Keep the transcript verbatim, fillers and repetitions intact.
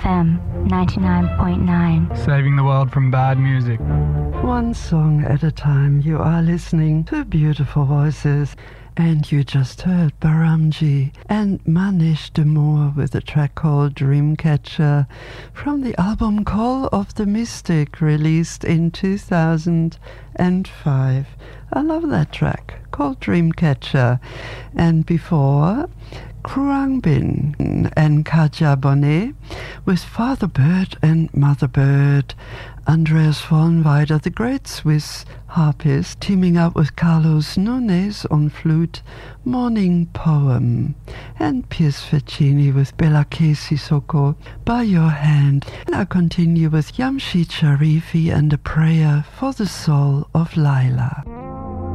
F M ninety-nine point nine. Saving the world from bad music. One song at a time. You are listening to beautiful voices. And you just heard Baramji and Manish Damour with a track called Dreamcatcher from the album Call of the Mystic, released in two thousand five. I love that track, called Dreamcatcher. And before, Khruangbin and Katja Bonnet with Father Bird and Mother Bird. Andreas von Weider, the great Swiss harpist, teaming up with Carlos Nunes on flute, Morning Poem. And Piers Faccini with Bella K. Sissoko, By Your Hand. And I continue with Yamshid Sharifi and a prayer for the soul of Laila.